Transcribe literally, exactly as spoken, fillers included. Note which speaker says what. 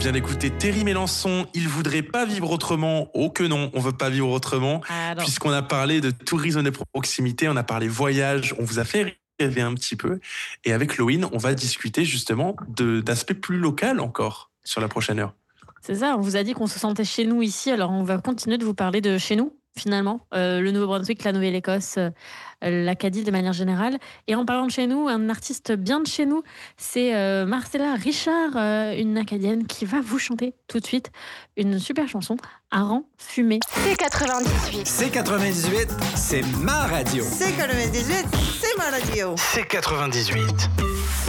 Speaker 1: vient d'écouter Thierry Mélenchon. Il voudrait pas vivre autrement. Oh que non, on veut pas vivre autrement.
Speaker 2: Ah,
Speaker 1: puisqu'on a parlé de tourisme de proximité, on a parlé voyage, on vous a fait rêver un petit peu. Et avec Loïne, on va discuter justement de, d'aspects plus local encore sur la prochaine heure.
Speaker 2: C'est ça, on vous a dit qu'on se sentait chez nous ici, alors on va continuer de vous parler de chez nous, finalement. Euh, le Nouveau-Brunswick, la Nouvelle-Écosse, euh, l'Acadie de manière générale. Et en parlant de chez nous, un artiste bien de chez nous, c'est euh, Marcella Richard, euh, une Acadienne qui va vous chanter tout de suite une super chanson, Hareng fumé.
Speaker 3: C quatre-vingt-dix-huit.
Speaker 4: C quatre-vingt-dix-huit, c'est ma radio.
Speaker 5: C quatre-vingt-dix-huit, c'est ma radio.
Speaker 4: C quatre-vingt-dix-huit.